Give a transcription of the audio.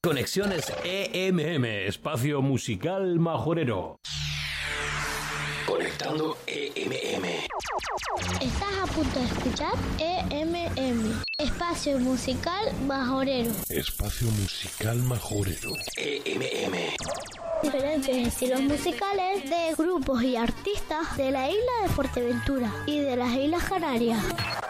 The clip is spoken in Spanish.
Conexiones EMM, espacio musical majorero. Conectando EMM. Estás a punto de escuchar EMM, espacio musical majorero. Espacio musical majorero. EMM. Diferentes estilos musicales de grupos y artistas de la isla de Fuerteventura y de las Islas Canarias.